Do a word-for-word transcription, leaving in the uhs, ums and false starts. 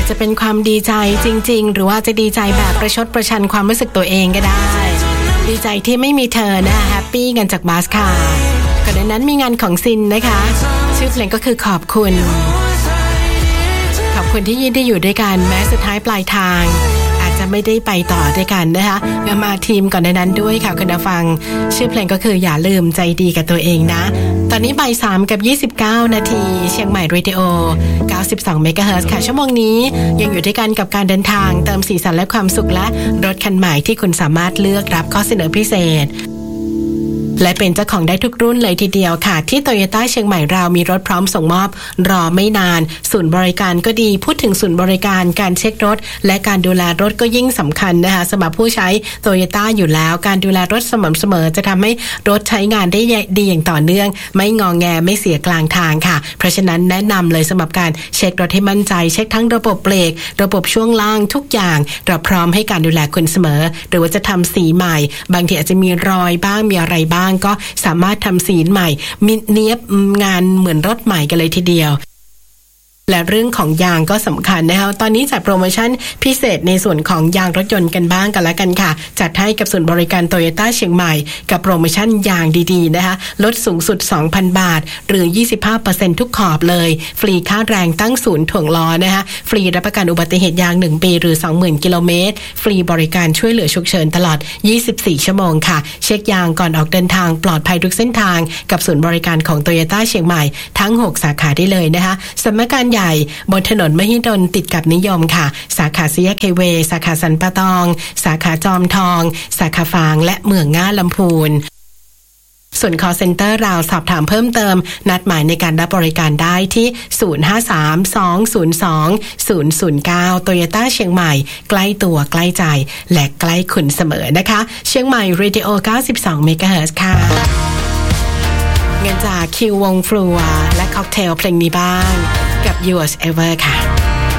จะเป็นความดีใจจริงๆหรือว่าจะดีใจแบบประชดประชันความรู้สึกตัวเองก็ได้ดีใจที่ไม่มีเธอนะแฮปปี้กันจากบาสค่ะก่อนหน้านั้นมีงานของซินนะคะชื่อเพลงก็คือขอบคุณขอบคุณที่ยินดีอยู่ด้วยกันแม้สุดท้ายปลายทางอาจจะไม่ได้ไปต่อด้วยกันนะคะมาทีมก่อนหน้านั้นด้วยค่ะคุณผู้ฟังชื่อเพลงก็คืออย่าลืมใจดีกับตัวเองนะตอนนี้บ่ายสามกับยี่สิบเก้านาทีเชียงใหม่เรดิโอเก้าสิบสองเมกะเฮิรตซ์ค่ะชั่วโมงนี้ยังอยู่ด้วยกันกับการเดินทางเติมสีสันและความสุขและรถคันใหม่ที่คุณสามารถเลือกรับข้อเสนอพิเศษและเป็นเจ้าของได้ทุกรุ่นเลยทีเดียวค่ะที่ Toyota เชียงใหม่เรามีรถพร้อมส่งมอบรอไม่นานศูนย์บริการก็ดีพูดถึงศูนย์บริการการเช็ครถและการดูแลรถก็ยิ่งสำคัญนะคะสำหรับผู้ใช้ Toyota อยู่แล้วการดูแลรถสม่ำเสมอจะทำให้รถใช้งานได้ดีอย่างต่อเนื่องไม่งอแงไม่เสียกลางทางค่ะเพราะฉะนั้นแนะนำเลยสำหรับการเช็ครถให้มั่นใจเช็คทั้งระบบเบรกระบบช่วงล่างทุกอย่างเราพร้อมให้การดูแลคุณเสมอหรือว่าจะทำสีใหม่บางทีอาจจะมีรอยบ้างมีอะไรบ้างก็สามารถทำสีใหม่มิเนียบงานเหมือนรถใหม่กันเลยทีเดียวและเรื่องของยางก็สำคัญนะคะตอนนี้จัดโปรโมชั่นพิเศษในส่วนของยางรถยนต์กันบ้างกันแล้วกันค่ะจัดให้กับศูนย์บริการ Toyota เชียงใหม่กับโปรโมชั่นยางดีๆนะคะลดสูงสุด สองพัน บาทหรือ ยี่สิบห้าเปอร์เซ็นต์ ทุกขอบเลยฟรีค่าแรงตั้งศูนย์ถ่วงล้อนะคะฟรีรับประกันอุบัติเหตุยางหนึ่งปีหรือ สองหมื่น กิโลเมตรฟรีบริการช่วยเหลือฉุกเฉินตลอดยี่สิบสี่ชั่วโมงค่ะเช็คยางก่อนออกเดินทางปลอดภัยทุกเส้นทางกับศูนย์บริการของ Toyota เชียงใหม่ทั้งหกสาขาได้เลยนะคะสำนักงานใหญ่บนถนนมหิดลติดกับนิยมค่ะสาขาสี่แยกไฮเวย์สาขาสันปะตองสาขาจอมทองสาขาฝางและเมืองง่าลำพูนส่วน call center เราสอบถามเพิ่มเติมนัดหมายในการรับบริการได้ที่ศูนย์ ห้า สาม สอง ศูนย์ สอง ศูนย์ ศูนย์ เก้า Toyota เชียงใหม่ใกล้ตัวใกล้ใจและใกล้คุณเสมอนะคะเชียงใหม่ Radio เก้าสิบสองเมกะเฮิรตซ์ค่ะเงินจากคิววงฟลัวและค็อกเทลเพลงนี้บ้างกับ Yours Ever ค่ะ